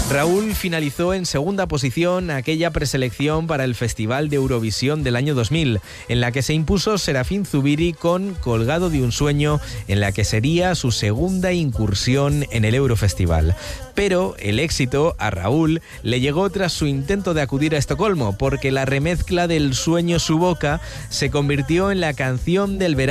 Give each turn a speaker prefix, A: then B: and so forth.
A: Raúl finalizó en segunda posición aquella preselección para el Festival de Eurovisión del año 2000, en la que se impuso Serafín Zubiri con Colgado de un sueño, en la que sería su segunda incursión en el Eurofestival. Pero el éxito a Raúl le llegó tras su intento de acudir a Estocolmo, porque la remezcla del Sueño su boca se convirtió en la canción del verano